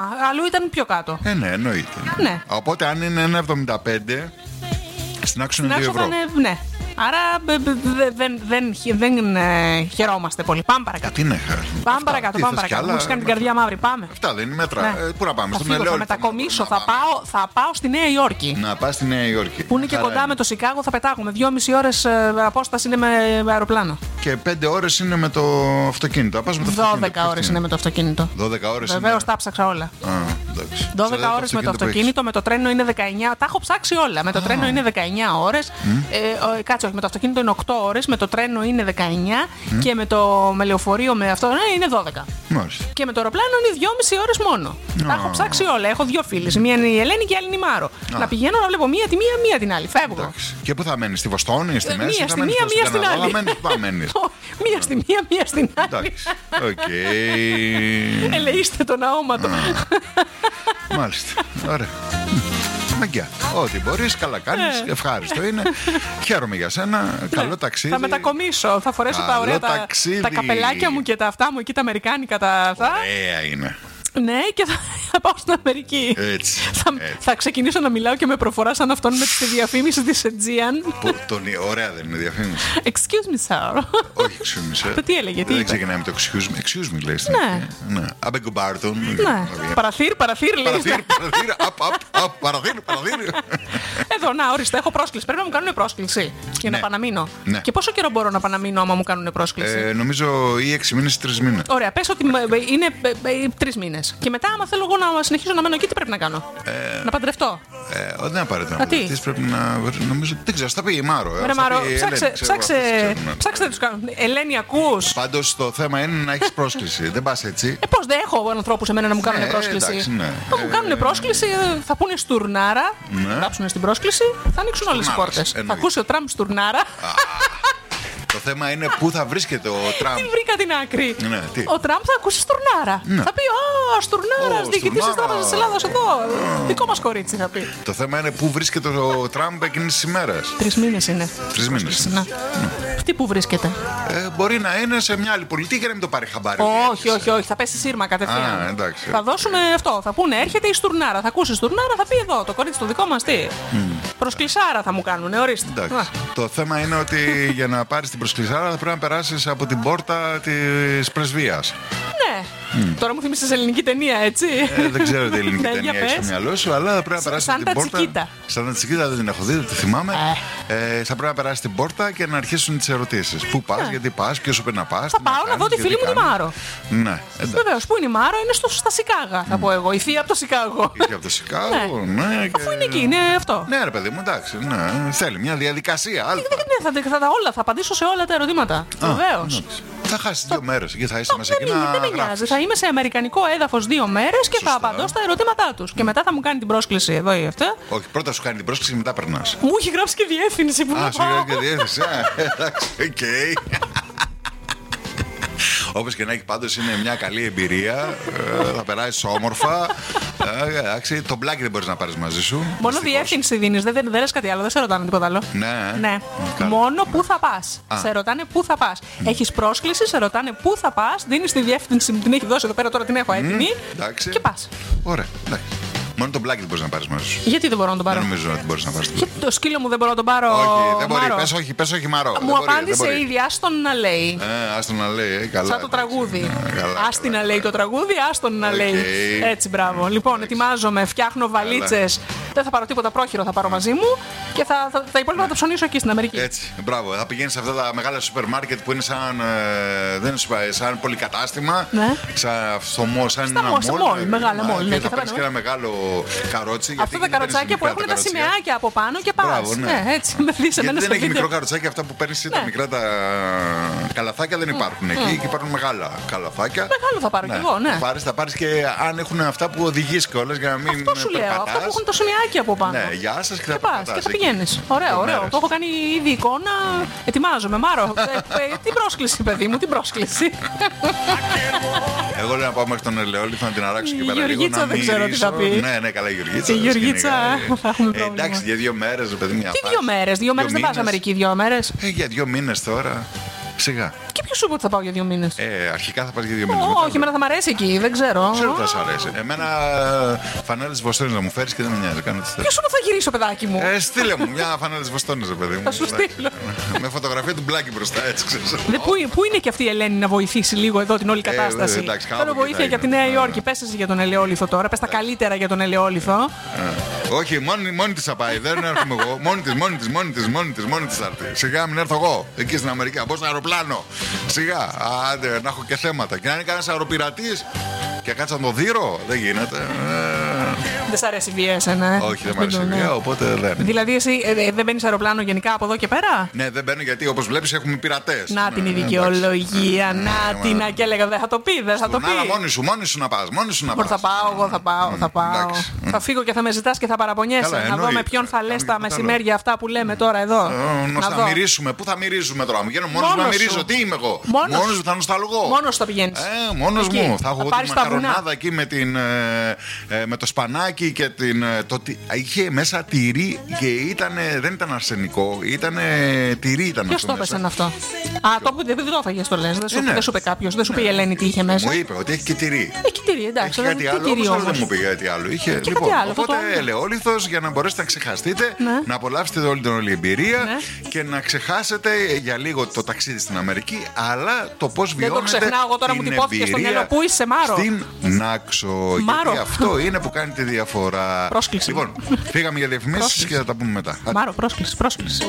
Αλλού ήταν πιο κάτω. Ναι, εννοείται. Ναι. Οπότε αν είναι 1,75, στην άξονα είναι 2 ευρώ. Ναι. Άρα δεν χαιρόμαστε πολύ. Πάμε παρακάτω. Τι είναι, Πάμε παρακάτω. Μου κάνει την καρδιά μαύρη. Πάμε. Αυτά δεν είναι μέτρα. Ναι. Πού να πάμε, Θα στον φύγω, Ελαιόλη. θα μετακομίσω. Θα πάω στη Νέα Υόρκη. Να πας στη Νέα Υόρκη. Που είναι και κοντά με το Σικάγο, θα πετάγουμε. 2,5 ώρες απόσταση είναι με αεροπλάνο. Και 5 ώρες είναι με το αυτοκίνητο. 12 ώρες είναι με το αυτοκίνητο. 12 ώρες. Βεβαίως τα ψάξα όλα. 12 ώρες με το αυτοκίνητο, με το τρένο είναι 19. Τα έχω ψάξει όλα. Με το τρένο είναι 19 ώρες. Κάτσε, όχι, με το αυτοκίνητο είναι 8 ώρες, με το τρένο είναι 19 και με λεωφορείο με αυτό είναι 12. Μάλιστα. Και με το αεροπλάνο είναι 2,5 ώρες μόνο. Τα έχω ψάξει όλα. Έχω 2 φίλες. Μία είναι η Ελένη και η άλλη είναι η Μάρο. Να πηγαίνω να βλέπω μία τη μία, μία την άλλη. Φεύγω. Εντάξει. Και πού θα μένεις, στη Βοστόνη, στη Μέση? Μία στη μία, μία στην άλλη. Μία στη μία, μία στην άλλη. Οκ. Ελεήστε τον αόματο. Μάλιστα. Ωραία. Μαγκιά. Ό,τι μπορείς, καλά κάνεις. Ευχάριστο είναι. Χαίρομαι για σένα. Καλό ταξίδι. Θα μετακομίσω. Θα φορέσω τα ωραία τα καπελάκια μου και τα αυτά μου εκεί, τα αμερικάνικα τα αυτά. Ωραία είναι. Ναι, και θα πάω στην Αμερική. Έτσι. Θα ξεκινήσω να μιλάω και με προφορά σαν αυτόν με τη διαφήμιση της Aegean. Ωραία δεν είναι διαφήμιση. Excuse me, sir. Όχι, excuse me, sir. Τι έλεγε, τι δεν είπε? ξεκινάει με το excuse me. Excuse me, λέει. Ναι. Abbeg Barton. Ναι. Παραθύρ, λέει. Παραθύρ. Εδώ, να, ορίστε, έχω πρόσκληση. Πρέπει να μου κάνουν πρόσκληση για να επαναμείνω. Και πόσο καιρό μπορώ να επαναμείνω άμα μου κάνουν πρόσκληση? Νομίζω ή 6 μήνες ή 3 μήνες. Ωραία, πες ότι είναι 3 μήνες. Και μετά, άμα θέλω εγώ να συνεχίσω να μένω εκεί, τι πρέπει να κάνω? Να παντρευτώ? Δεν απαραίτητα να παντρευτείς. Πρέπει να. Νομίζω. Δεν ξέρω, θα πει η Μάρο. Ωραία, Μάρο, ψάξτε τους κάνουν. Ελένη, ακούς? Πάντως το θέμα είναι να έχεις πρόσκληση. Δεν πας έτσι. Πώς δεν έχω ανθρώπους εμένα να μου κάνουν πρόσκληση? Θα μου κάνουν πρόσκληση, θα πούνε στουρνάρα, θα γράψουν στην πρόσκληση, θα ανοίξουν όλες οι πόρτες. Θα ακούσει ο Τραμπ στουρνάρα. Το θέμα είναι πού θα βρίσκεται ο Τραμπ. Τι βρήκα την άκρη. Ναι, τι? Ο Τραμπ θα ακούσει στουρνάρα. Θα πει: «Α, στουρνάρα, διοικητής της Τράπεζας της Ελλάδας εδώ. Δικό μας κορίτσι», θα πει. Το θέμα είναι πού βρίσκεται ο Τραμπ εκείνες τις ημέρες. 3 μήνες είναι. 3 μήνες. Αυτή που βρίσκεται. Μπορεί να είναι σε μια άλλη πολιτική και να μην το πάρει χαμπάρι. Όχι. Θα πέσει σύρμα κατευθείαν. Εντάξει. Θα δώσουν αυτό. Θα πούνε: «Έρχεται η στουρνάρα». Θα ακούσει στουρνάρα, θα πει: «Εδώ, το κορίτσι το δικό μας τι». Προσκλησάρα θα μου κάνουν, ορίστε. Το θέμα είναι ότι για να πάρεις την προσκλησάρα θα πρέπει να περάσεις από την πόρτα της πρεσβείας. Ναι. Τώρα μου θυμίσες ελληνική ταινία, έτσι. Δεν ξέρω τι ελληνική ταινία έχει στο μυαλό σου, αλλά θα πρέπει να περάσεις από την πόρτα. Τσικίτα. Σαν τα Τσικίτα δεν την έχω δει, δεν τη θυμάμαι. Θα πρέπει να περάσεις την πόρτα και να αρχίσουν τις ερωτήσεις. Πού πας, γιατί πας, ποιος πρέπει να πας. Θα πάω να δω τη φίλη μου τη Μάρο. Ναι, βεβαίως. Πού είναι η Μάρο? Είναι στα Σικάγα, θα πω εγώ. Η θεία από το Σικάγο. Η θεία από το Σικάγο, ναι. Αφού είναι εκεί, είναι αυτό. Ναι, ρε παιδί μου, εντάξει. Θέλει μια διαδικασία. Όλα, θα απαντήσω σε όλα τα ερωτήματα. Βεβαίως. Θα χάσεις 2 μέρες και θα είσαι μέσα εκεί. Δεν με νοιάζει. Θα είμαι σε αμερικανικό έδαφος 2 μέρες και θα απαντώ στα ερωτήματά τους. Και μετά θα μου κάνει την πρόσκληση εδώ ή αυτά. Όχι, πρώτα σου κάνει την πρόσκληση και μετά περνάς. Μου έχει γράψει και διεύθυνση που σου έχει και διεύθυνση. Εντάξει, οκ. Όπως και να έχει, πάντως είναι μια καλή εμπειρία. Θα περάσεις όμορφα. Εντάξει, το μπλάκι δεν μπορείς να πάρεις μαζί σου. Μόνο διεύθυνση δίνεις, δεν λες κάτι άλλο, δεν σε ρωτάνε τίποτα άλλο. Ναι. Μόνο πού θα πας. Σε ρωτάνε πού θα πας. Έχεις πρόσκληση, σε ρωτάνε πού θα πας. Δίνεις τη διεύθυνση, μου την έχει δώσει εδώ πέρα, τώρα την έχω έτοιμη. Και πας. Ωραία, εντάξει. Μόνο το μπλάκι δεν μπορείς να πάρεις μαζί σου. Γιατί δεν μπορώ να τον πάρω? Δεν νομίζω ότι μπορείς να πάρεις. Το σκύλο μου δεν μπορώ να τον πάρω. Όχι, δεν μπορεί. Πες όχι, Μαρό. Μου απάντησε ήδη, άστον να λέει. Άστον να λέει, καλά. Σαν το τραγούδι. Άστον να λέει το τραγούδι, άστον να λέει. Έτσι, μπράβο. Λοιπόν, ετοιμάζομαι, φτιάχνω βαλίτσες. Δεν θα πάρω τίποτα πρόχειρο, θα πάρω μαζί μου και τα υπόλοιπα θα τα ψωνίσω εκεί στην Αμερική. Έτσι, μπράβο. Θα πηγαίνεις σε αυτά τα μεγάλα σούπερ μάρκετ που είναι σαν πολυκατάστημα. Σαν ένα μόλ. Μεγάλα μόλ. Και θα πάρεις και ένα μεγάλο καρότσι. Αυτά τα καροτσάκια που έχουν τα σημαίακια από πάνω και πας. Έτσι, με δεις εμένα στο βίντεο. Δεν έχει μικρό καροτσάκι, αυτά που παίρνεις τα μικρά τα καλαθάκια δεν υπάρχουν εκεί και υπάρχουν μεγάλα καλαθάκια. Μεγάλο θα πάρω κι εγώ, ναι. Θα πάρεις και αν έχουν αυτά που οδηγείς κιόλας για να μην. Αυτό σου λέω, αυτά που έχουν το σημαίακι από πάνω. Ναι, γεια σας και θα πας και θα πηγαίνεις. Ωραίο. Το έχω κάνει ήδη εικόνα. Ετοιμάζομαι, Μάρο. Την πρόσκληση, παιδί μου, την πρόσκληση. Εγώ λέω να πάω μέχρι τον Ελαιόλη, θα την αράξω και πέρα λίγο. Η Γεωργίτσα δεν ξέρω τι θα πει. Ναι, καλά, η Γεωργίτσα. Η Γεωργίτσα θα έχουμε πρόβλημα. Εντάξει, για 2 μέρες, παιδί μου. Τι 2 μέρες? 2 μέρες δεν πας Αμερική, 2 μέρες. Για 2 μήνες τώρα. Σιγά. Και ποιο σου είπε ότι θα πάω για 2 μήνες? Αρχικά θα πας για 2 μήνες. Όχι, εμένα θα μ' αρέσει εκεί, δεν ξέρω. Ξέρω ότι θα σ' αρέσει. Εμένα φανέλες Βοστόνης να μου φέρεις και δεν με νοιάζει. Ποιο σου είπε θα γυρίσω, παιδάκι μου? Στείλε μου μια φανέλες Βοστόνης, παιδί μου. Θα σου στείλω. Με φωτογραφία του Μπλάκη μπροστά, έτσι ξέρεις. Πού είναι και αυτή η Ελένη να βοηθήσει λίγο εδώ την όλη κατάσταση? Θέλω βοήθεια για τη Νέα Υόρκη. Πες εσύ για τον ελαιόλιθο τώρα. Πες τα καλύτερα για τον ελαιόλιθο. Όχι, μόνη της θα πάει. Δεν έρχομαι εγώ. Μόνη της θα έρθει. Σιγά μην έρθω εγώ εκεί στην Αμερική. Από στο αεροπλάνο. Σιγά. Άντε, να έχω και θέματα. Και να είναι κανένας αεροπειρατής και κάτσα να το δείρω. Δεν γίνεται. Δεν σ' αρέσει η βία, εσένα? Όχι, δεν μ' αρέσει η βία, οπότε δεν. Δηλαδή, εσύ δεν μπαίνεις αεροπλάνο γενικά από εδώ και πέρα? Ναι, δεν μπαίνω γιατί όπως βλέπεις έχουμε πειρατές. Να την η δικαιολογία, να την. Και έλεγα δεν θα το πει, δεν θα το πει. Μόνη σου να πας. Θα πάω, εγώ θα πάω. Θα φύγω και θα με ζητάς και θα παραπονιέσαι. Να δω με ποιον θα λες τα μεσημέρια αυτά που λέμε τώρα εδώ. Να μυρίσουμε. Πού θα μυρίσουμε τώρα? Μου βγαίνω μόνος μου να μυρίζω. Τι είμαι εγώ? Μόνος μου θα νοσταλγώ. Μόνος θα πηγαίνεις. Μόνος μου. Θα έχω τη μακαρονάδα εκεί με το σπανάκι και είχε μέσα τυρί και δεν ήταν αρσενικό, ήταν τυρί. Ποιος το έπεσε αυτό? Το που δεν το έφαγες, το λες. Δεν σου είπε κάποιος, δεν σου είπε η Ελένη τι είχε μέσα. Μου είπε ότι έχει και τυρί. Έχει τυρί, εντάξει. Έχει κάτι άλλο, όμως δεν μου είπε κάτι άλλο. Είχε λοιπόν. Οπότε ελαιόλιθος για να μπορέσετε να ξεχαστείτε, να απολαύσετε όλη την όλη εμπειρία και να ξεχάσετε για λίγο το ταξίδι στην Αμερική, αλλά το πώς βιώνετε. Δεν το ξεχνάω, εγώ τώρα μου τυπώθηκε στο μυαλό. Πού είσαι, Μάρο? Στην Νάξο. Γιατί αυτό είναι που κάνει τη διαφορά. Πρόσκληση. Λοιπόν, φύγαμε για διαφημίσεις και θα τα πούμε μετά. Μάρο, πρόσκληση.